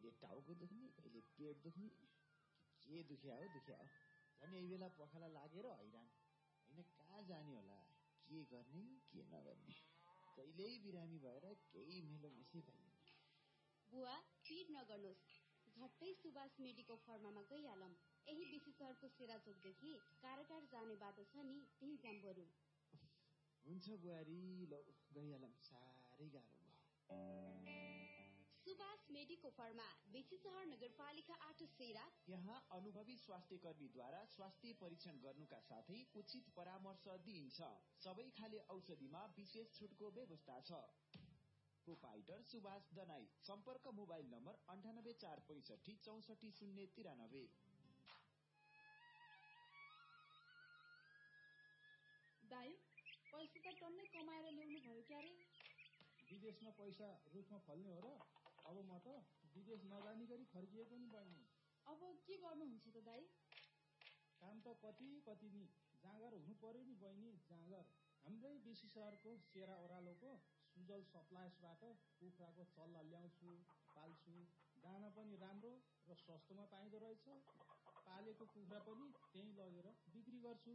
कहिले टाउको दुख्ने कहिले पेट दुख्ने के दुख्या हो झन् यही बेला पखाला लागेर हैरान होइन कहाँ जाने होला के गर्ने के नगर्ने कहिल्यै बिरामी भएर केही मेलो मेसै पाइँदैन। बुवा पिर नगर्नुहोस्, झट्टै सुभाष मेडिको फर्मामा गइहालौं। यही बेसी सहरको सेराचोकदेखि काराटार जाने बाटो छ नि, त्यही जाम बरु। हुन्छ बुहारी, लौ गइहालौं, साह्रै गाह्रो भयो। सुभाष मेडिको फर्मा, बेसी सहर नगरपालिका 8 सेरा। यहाँ अनुभवी स्वास्थ्य कर्मीद्वारा स्वास्थ्य परीक्षण गर्नुका साथै उचित परामर्श दिइन्छ। सबै खाले औषधिमा विशेष छुटको व्यवस्था छ। प्रोपाइटर सुभाष दनाई। सम्पर्क मोबाइल नम्बर 9846 64093। दाइ, पैसा त टन्नै कमाएर ल्याउनु भयो क्यारे? विदेशमा पैसा रुखमा फल्ने हो र? अब म त विदेश नजानी गरी फर्किएको नि बहिनी। अब के गर्नुहुन्छ त दाइ? काम त कति नि, जाँगर हुनु पर्यो नि बहिनी, जाँगर। हाम्रै बेसी सहरको सेरा ओह्रालोको सुजल सप्लायर्सबाट कुखुराको चल्ला ल्याउँछु, पाल्छु। दाना पनि राम्रो र सस्तोमा पाइँदो रहेछ। पालेको कुखुरा पनि त्यही लगेर बिक्री गर्छु।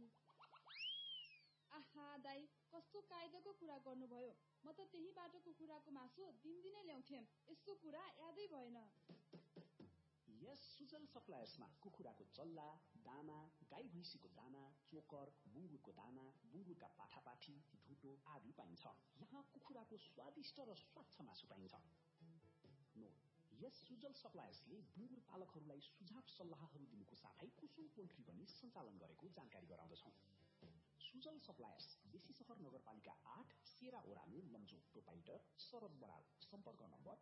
आहा दाइ, कस्तो कायदाको कुरा गर्नुभयो। म त त्यही बाटोको कुखुराको मासु दिनदिनै ल्याउँथे। यस्तो कुरा यादै भएन। यस सुजल सप्लायर्समा कुखुराको चल्ला, दाना, गाई भैँसीको दाना, चोकर, बुङ्गुरको दाना, बुङ्गुरका पाठापाठी, ढुटो आदि पाइन्छ। यहाँ कुखुराको स्वादिष्ट र स्वच्छ मासु पाइन्छ। यस सुजल सप्लायर्सले बुङ्गुर पालकहरूलाई सुझाव सल्लाहहरू दिनुको साथै कुसुम पोल्ट्री पनि सञ्चालन गरेको जानकारी गराउँदछौँ। सुजल सप्लायर्स, बेसी सहर नगरपालिका 8 सेरा ओरालो लम्जो। प्रोपाइटर शरद बराल। सम्पर्क नम्बर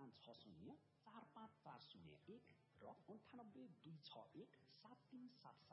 9856045401 र 9826173777।